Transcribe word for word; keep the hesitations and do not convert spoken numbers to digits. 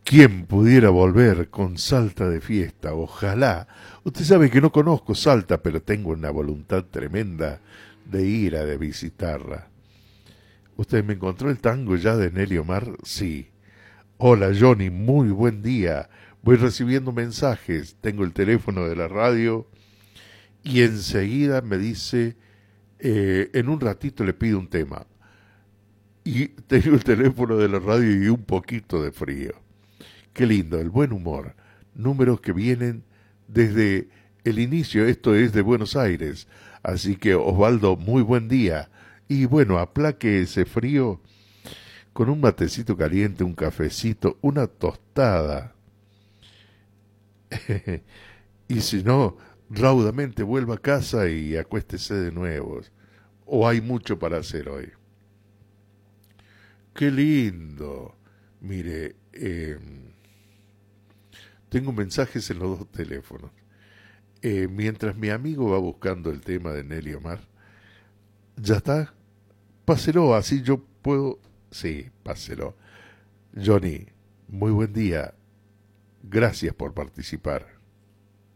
¿Quién pudiera volver con Salta de fiesta? Ojalá. Usted sabe que no conozco Salta, pero tengo una voluntad tremenda de ir a de visitarla. ¿Usted me encontró el tango ya de Nelly Omar? Sí. Hola Johnny, muy buen día. Voy recibiendo mensajes, tengo el teléfono de la radio y enseguida me dice, eh, en un ratito le pido un tema. Y tengo el teléfono de la radio y un poquito de frío. Qué lindo, el buen humor. Números que vienen desde el inicio, esto es de Buenos Aires. Así que Osvaldo, muy buen día. Y bueno, aplaque ese frío con un matecito caliente, un cafecito, una tostada. Y si no, raudamente vuelva a casa y acuéstese de nuevo. O hay mucho para hacer hoy. Qué lindo. Mire, eh, tengo mensajes en los dos teléfonos. Eh, mientras mi amigo va buscando el tema de Nelly Omar, ¿ya está? Páselo, así yo puedo... Sí, páselo. Johnny, muy buen día. Gracias por participar.